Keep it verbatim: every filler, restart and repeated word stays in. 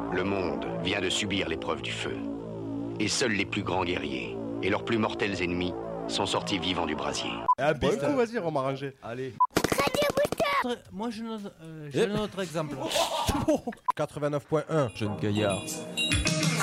Le monde vient de subir l'épreuve du feu. Et seuls les plus grands guerriers et leurs plus mortels ennemis sont sortis vivants du brasier. Ah, bon, coup, vas-y, on m'a rangé. Allez. Moi, j'ai un autre exemple. quatre-vingt-neuf point un. Jeune gaillard.